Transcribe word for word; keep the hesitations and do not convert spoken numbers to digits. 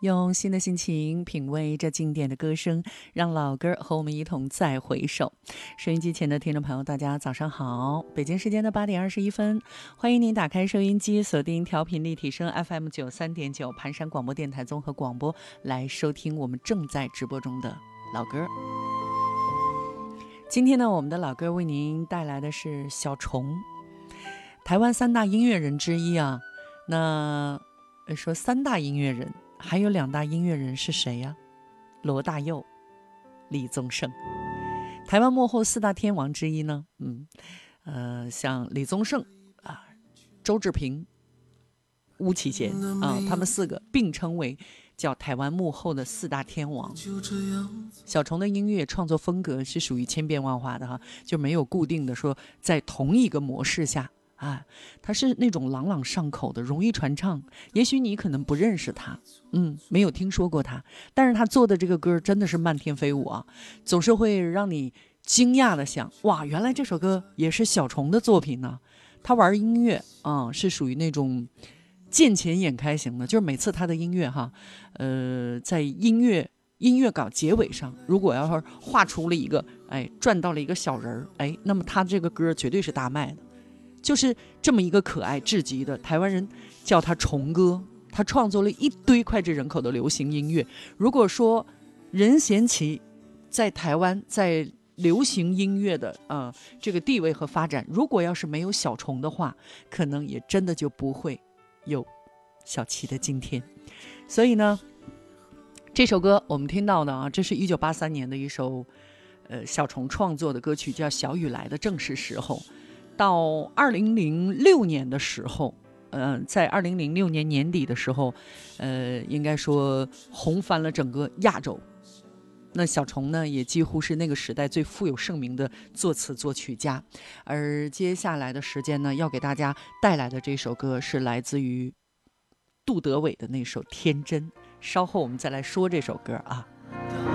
用新的心情品味这经典的歌声，让老歌和我们一同再回首。收音机前的听众朋友，大家早上好，北京时间的八点二十一分，欢迎您打开收音机，锁定调频立体声 F M 九三点九盘山广播电台综合广播，来收听我们正在直播中的老歌。今天呢，我们的老歌为您带来的是小虫，台湾三大音乐人之一啊。那说三大音乐人，还有两大音乐人是谁呀？罗大佑、李宗盛。台湾幕后四大天王之一呢，嗯，呃，像李宗盛啊、周志平、巫启贤啊，他们四个并称为叫台湾幕后的四大天王。小虫的音乐创作风格是属于千变万化的哈，就没有固定的说在同一个模式下啊，他是那种朗朗上口的，容易传唱。也许你可能不认识他，嗯，没有听说过他，但是他做的这个歌真的是漫天飞舞啊，总是会让你惊讶的想，哇，原来这首歌也是小虫的作品呢。他玩音乐啊、嗯，是属于那种见钱眼开型的，就是每次他的音乐哈，呃，在音乐音乐稿结尾上，如果要是画出了一个哎转到了一个小人哎，那么他这个歌绝对是大卖的。就是这么一个可爱至极的台湾人，叫他虫哥。他创作了一堆脍炙人口的流行音乐。如果说任贤齐在台湾在流行音乐的呃这个地位和发展，如果要是没有小虫的话，可能也真的就不会有小齐的今天。所以呢，这首歌我们听到的啊，这是一九八三年的一首呃小虫创作的歌曲，叫《小雨来的正是时候》。到二零零六年的时候，呃，在二零零六年年底的时候，呃，应该说红翻了整个亚洲。那小虫呢，也几乎是那个时代最富有盛名的作词作曲家。而接下来的时间呢，要给大家带来的这首歌是来自于杜德伟的那首《天真》。稍后我们再来说这首歌啊。